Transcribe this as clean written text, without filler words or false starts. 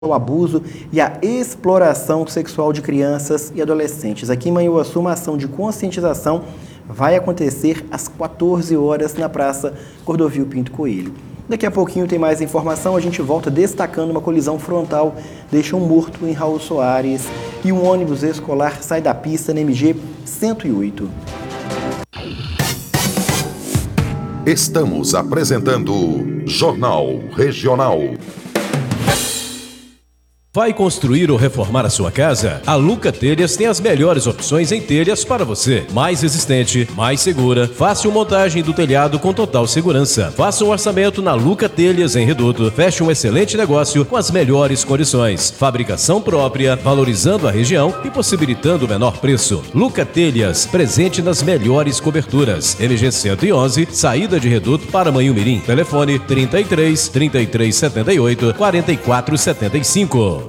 o abuso e a exploração sexual de crianças e adolescentes. Aqui em Manhuaçu, uma ação de conscientização vai acontecer às 14 horas na Praça Cordovil Pinto Coelho. Daqui a pouquinho tem mais informação, a gente volta destacando uma colisão frontal, deixa um morto em Raul Soares e um ônibus escolar sai da pista na MG 108. Estamos apresentando Jornal Regional. Vai construir ou reformar a sua casa? A Luca Telhas tem as melhores opções em telhas para você. Mais resistente, mais segura, fácil montagem do telhado com total segurança. Faça um orçamento na Luca Telhas em Reduto. Feche um excelente negócio com as melhores condições. Fabricação própria, valorizando a região e possibilitando o menor preço. Luca Telhas, presente nas melhores coberturas. MG 111, saída de Reduto para Manhumirim. Telefone 33 3378 4475.